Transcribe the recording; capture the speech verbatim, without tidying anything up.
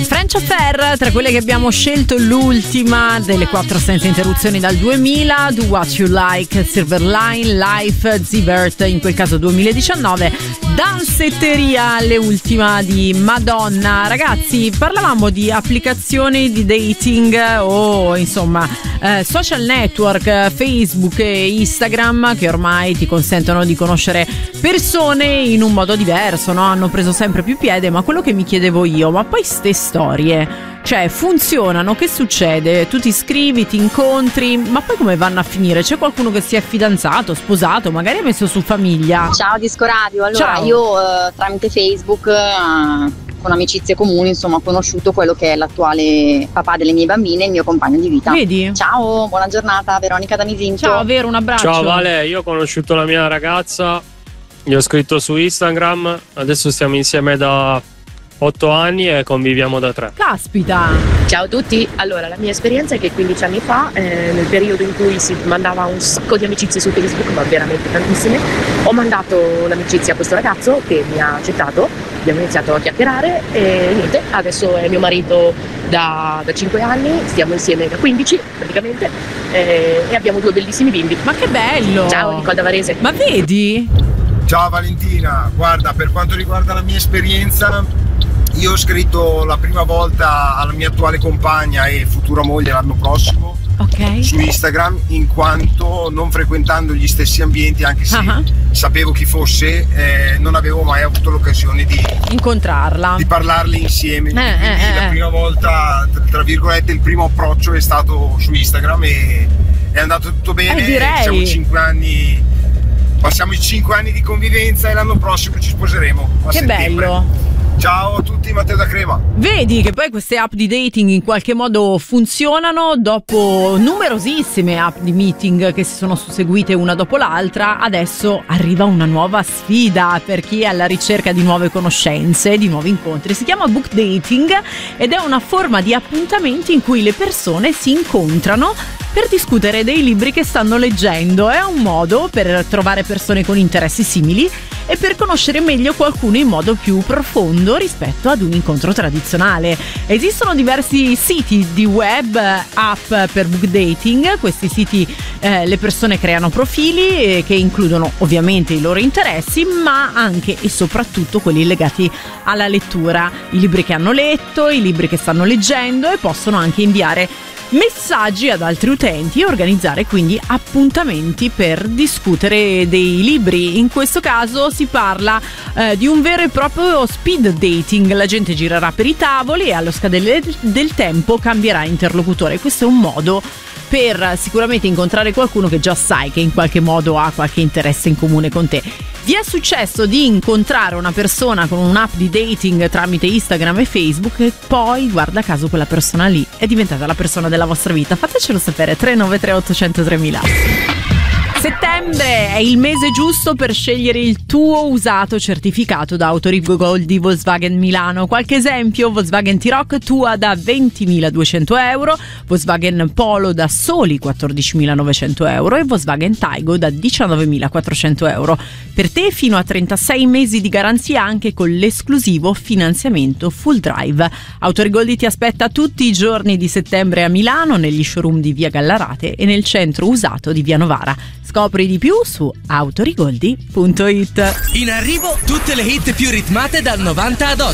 French Affair, tra quelle che abbiamo scelto l'ultima delle quattro senza interruzioni dal duemila, Do What You Like, Silver Line, Life, Zibert, in quel caso duemiladiciannove, Danzetteria, l'ultima di Madonna. Ragazzi, parlavamo di applicazioni di dating o insomma eh, social network, Facebook e Instagram, che ormai ti consentono di conoscere persone in un modo diverso, no? Hanno preso sempre più piede, ma quello che mi chiedevo io, ma poi ste storie, cioè funzionano? Che succede? Tu ti iscrivi, ti incontri, ma poi come vanno a finire? C'è qualcuno che si è fidanzato, sposato, magari ha messo su famiglia? Ciao Disco Radio, allora Ciao. io eh, tramite Facebook eh, con amicizie comuni insomma ho conosciuto quello che è l'attuale papà delle mie bambine e il mio compagno di vita. Vedi? Ciao, buona giornata, Veronica da Misinto. Ciao, Vero, un abbraccio. Ciao Vale, io ho conosciuto la mia ragazza, gli ho scritto su Instagram, adesso stiamo insieme da otto anni e conviviamo da tre. Caspita. Ciao a tutti, allora la mia esperienza è che quindici anni fa, eh, nel periodo in cui si mandava un sacco di amicizie su Facebook, ma veramente tantissime, ho mandato l'amicizia a questo ragazzo che mi ha accettato, abbiamo iniziato a chiacchierare e niente, adesso è mio marito da, da cinque anni, stiamo insieme da quindici praticamente eh, e abbiamo due bellissimi bimbi. Ma che bello. Ciao Nicole da Varese. Ma vedi? Ciao Valentina, guarda, per quanto riguarda la mia esperienza, io ho scritto la prima volta alla mia attuale compagna e futura moglie l'anno prossimo, ok, su Instagram, in quanto non frequentando gli stessi ambienti, anche se uh-huh. sapevo chi fosse, eh, non avevo mai avuto l'occasione di incontrarla, di parlarle insieme. Eh, Quindi eh, la eh. prima volta, tra virgolette, il primo approccio è stato su Instagram e è andato tutto bene. Eh, direi. Siamo cinque anni, passiamo i cinque anni di convivenza e l'anno prossimo ci sposeremo a che settembre. bello. Ciao a tutti, Matteo da Crema. Vedi che poi queste app di dating in qualche modo funzionano dopo numerosissime app di meeting che si sono susseguite una dopo l'altra. Adesso arriva una nuova sfida per chi è alla ricerca di nuove conoscenze, di nuovi incontri. Si chiama book dating ed è una forma di appuntamenti in cui le persone si incontrano per discutere dei libri che stanno leggendo. È un modo per trovare persone con interessi simili e per conoscere meglio qualcuno in modo più profondo rispetto ad un incontro tradizionale. Esistono diversi siti di web, app per book dating. Questi siti eh, le persone creano profili eh, che includono ovviamente i loro interessi, ma anche e soprattutto quelli legati alla lettura, i libri che hanno letto, i libri che stanno leggendo, e possono anche inviare messaggi ad altri utenti e organizzare quindi appuntamenti per discutere dei libri. In questo caso si parla eh, di un vero e proprio speed dating. La gente girerà per i tavoli e allo scadere del tempo cambierà interlocutore. Questo è un modo per sicuramente incontrare qualcuno che già sai che in qualche modo ha qualche interesse in comune con te. Vi è successo di incontrare una persona con un'app di dating tramite Instagram e Facebook e poi, guarda caso, quella persona lì è diventata la persona della vostra vita? Fatecelo sapere. tre nove tre otto zero zero tre mila. Settembre è il mese giusto per scegliere il tuo usato certificato da Autorigo Gold di Volkswagen Milano. Qualche esempio: Volkswagen T-Roc tua da ventimiladuecento euro, Volkswagen Polo da soli quattordicimilanovecento euro e Volkswagen Taigo da diciannovemilaquattrocento euro. Per te fino a trentasei mesi di garanzia anche con l'esclusivo finanziamento full drive. Autorigoldi ti aspetta tutti i giorni di settembre a Milano, negli showroom di via Gallarate e nel centro usato di via Novara. Scopri di più su autorigoldi punto it. In arrivo tutte le hit più ritmate dal novanta ad oggi.